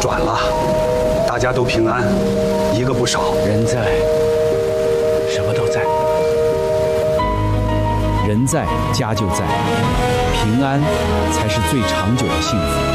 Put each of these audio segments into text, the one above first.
转了，大家都平安，一个不少。 人在，什么都在。人在，家就在，平安才是最长久的幸福。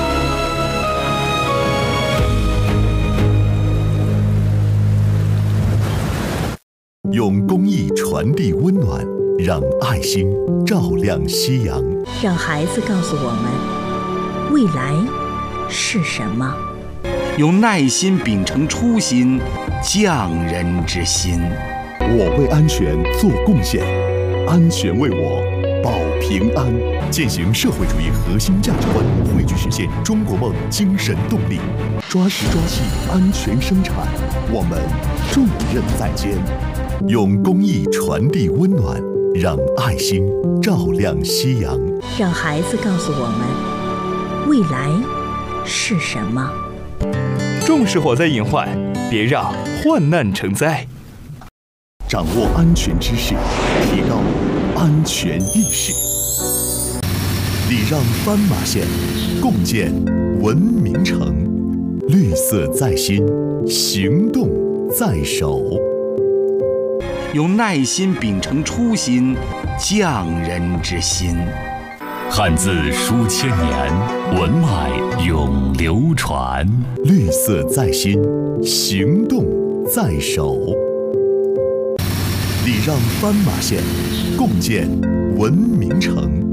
用公益传递温暖，让爱心照亮夕阳。 让孩子告诉我们，未来是什么？ 用耐心秉承初心，匠人之心。 我为安全做贡献，安全为我保平安。践行社会主义核心价值观，汇聚实现中国梦精神动力。抓实抓细，安全生产，我们重任在肩。用公益传递温暖，让爱心照亮夕阳。 让孩子告诉我们，未来是什么？ 重视火灾隐患，别让患难成灾。 掌握安全知识，提高安全意识。礼让斑马线，共建文明城。绿色在心，行动在手。 用耐心秉承初心，匠人之心。 汉字书千年，文脉永流传。 绿色在心，行动在手。礼让斑马线，共建文明城。